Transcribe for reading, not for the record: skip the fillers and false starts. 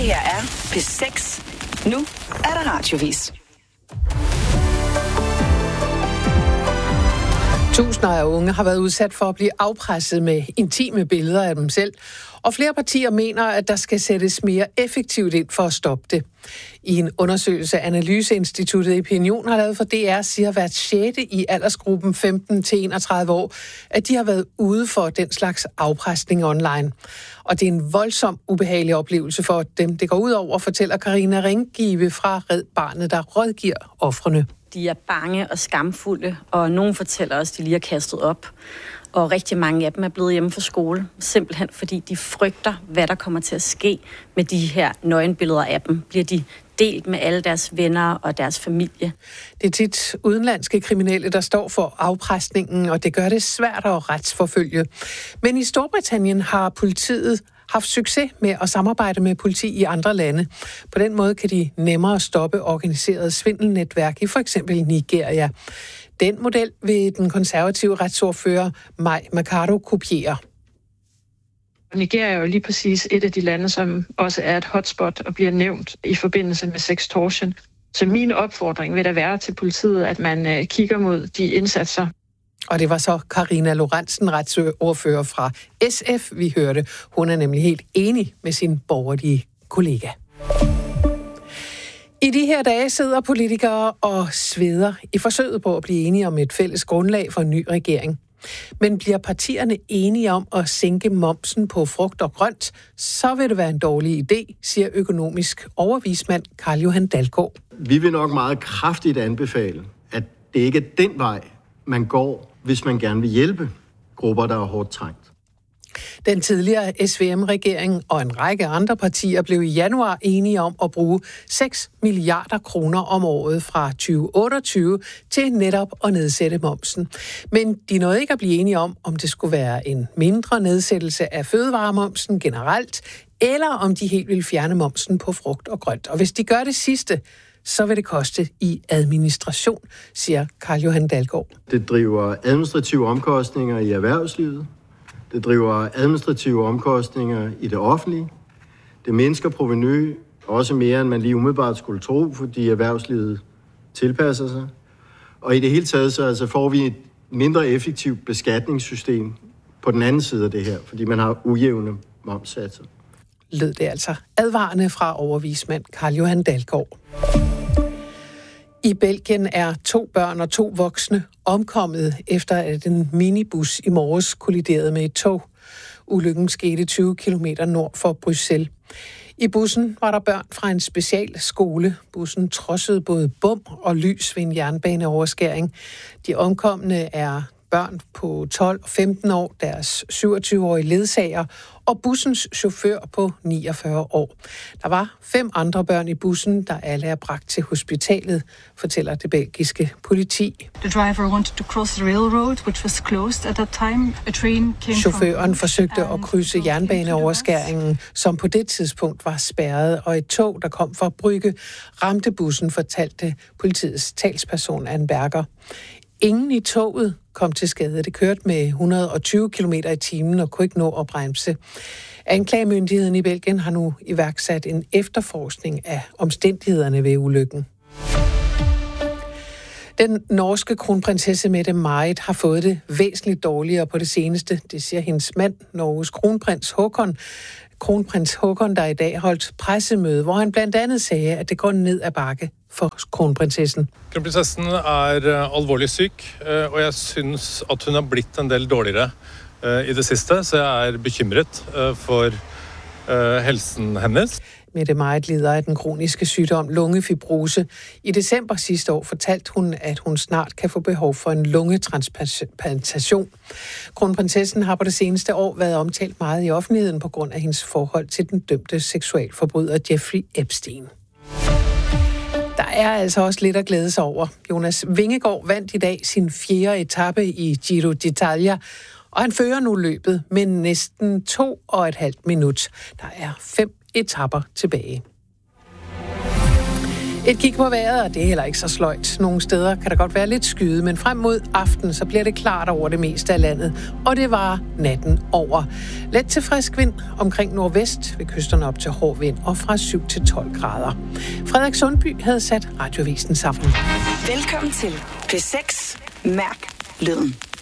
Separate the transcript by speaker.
Speaker 1: her er P6. Nu er der radiovis.
Speaker 2: Tusinder af unge har været udsat for at blive afpresset med intime billeder af dem selv, og flere partier mener, at der skal sættes mere effektivt ind for at stoppe det. I en undersøgelse, Analyseinstituttet Opinion har lavet for DR, siger hvert 6. i aldersgruppen 15-31 år, at de har været ude for den slags afpresning online. Og det er en voldsom ubehagelig oplevelse for dem, det går ud over, fortæller Karina Ringgive fra Red Barnet, der rådgiver ofrene.
Speaker 3: De er bange og skamfulde, og nogen fortæller os, at de lige har kastet op. Og rigtig mange af dem er blevet hjemme fra skole, simpelthen fordi de frygter, hvad der kommer til at ske med de her nøgenbilleder af dem. Bliver de delt med alle deres venner og deres familie?
Speaker 2: Det er tit udenlandske kriminelle, der står for afpresningen, og det gør det svært at retsforfølge. Men i Storbritannien har politiet haft succes med at samarbejde med politi i andre lande. På den måde kan de nemmere stoppe organiseret svindelnetværk i for eksempel Nigeria. Den model vil den konservative retsordfører Mai Mercado kopiere.
Speaker 4: Nigeria er jo lige præcis et af de lande, som også er et hotspot og bliver nævnt i forbindelse med sextortion. Så min opfordring vil da være til politiet, at man kigger mod de indsatser.
Speaker 2: Og det var så Karina Lorentzen, retsordfører fra SF, vi hørte. Hun er nemlig helt enig med sin borgerlige kollega. I de her dage sidder politikere og sveder i forsøget på at blive enige om et fælles grundlag for en ny regering. Men bliver partierne enige om at sænke momsen på frugt og grønt, så vil det være en dårlig idé, siger økonomisk overvismand Carl Johan Dalgaard.
Speaker 5: Vi vil nok meget kraftigt anbefale, at det ikke er den vej, man går, hvis man gerne vil hjælpe grupper, der er hårdt trængt.
Speaker 2: Den tidligere SVM-regering og en række andre partier blev i januar enige om at bruge 6 milliarder kroner om året fra 2028 til netop at nedsætte momsen. Men de nåede ikke at blive enige om det skulle være en mindre nedsættelse af fødevaremomsen generelt, eller om de helt ville fjerne momsen på frugt og grønt. Og hvis de gør det sidste, så vil det koste i administration, siger Carl Johan Dalgaard.
Speaker 5: Det driver administrative omkostninger i erhvervslivet. Det driver administrative omkostninger i det offentlige. Det mindsker provenu også mere, end man lige umiddelbart skulle tro, fordi erhvervslivet tilpasser sig. Og i det hele taget så får vi et mindre effektivt beskatningssystem på den anden side af det her, fordi man har ujævne momssatser.
Speaker 2: Lød det altså advarende fra overvismand Carl Johan Dalgaard. I Belgien er 2 børn og 2 voksne omkommet, efter at en minibus i morges kolliderede med et tog. Ulykken skete 20 km nord for Bruxelles. I bussen var der børn fra en specialskole. Bussen trodsede både bom og lys ved en jernbaneoverskæring. De omkomne er børn på 12 og 15 år, deres 27-årige ledsager og bussens chauffør på 49 år. Der var 5 andre børn i bussen, der alle er bragt til hospitalet, fortæller det belgiske politi.
Speaker 6: The driver wanted to cross the railroad, which was closed at that time. A train came.
Speaker 2: Chaufføren forsøgte at krydse jernbaneoverskæringen, som på det tidspunkt var spærret, og et tog, der kom fra Brygge, ramte bussen, fortalte politiets talsperson Anne Berger. Ingen i toget kom til skade. Det kørte med 120 km i timen og kunne ikke nå at bremse. Anklagemyndigheden i Belgien har nu iværksat en efterforskning af omstændighederne ved ulykken. Den norske kronprinsesse Mette-Marit har fået det væsentligt dårligere på det seneste. Det siger hendes mand, Norges kronprins Håkon. Kronprins Håkon, der i dag holdt pressemøde, hvor han blandt andet sagde, at det går ned ad bakke for kronprinsessen.
Speaker 7: Kronprinsessen er alvorligt syg, og jeg synes, at hun har blitt en del dårligere i det sidste, så jeg er bekymret for helsen hennes.
Speaker 2: Mette-Marit lider af den kroniske sygdom lungefibrose. I december sidste år fortalte hun, at hun snart kan få behov for en lungetransplantation. Kronprinsessen har på det seneste år været omtalt meget i offentligheden på grund af hendes forhold til den dømte seksualforbryder Jeffrey Epstein. Der er altså også lidt at glæde sig over. Jonas Vingegaard vandt i dag sin 4. etape i Giro d'Italia, og han fører nu løbet med næsten 2,5 minut. Der er 5 etaper tilbage. Et kig på vejret, og det er heller ikke så sløjt. Nogle steder kan der godt være lidt skyde, men frem mod aften, så bliver det klart over det meste af landet. Og det var natten over. Let til frisk vind omkring nordvest, ved kysterne op til hård vind, og fra 7 til 12 grader. Frederik Sundby havde sat Radioavisen sammen.
Speaker 1: Velkommen til P6 Mærk Lyden.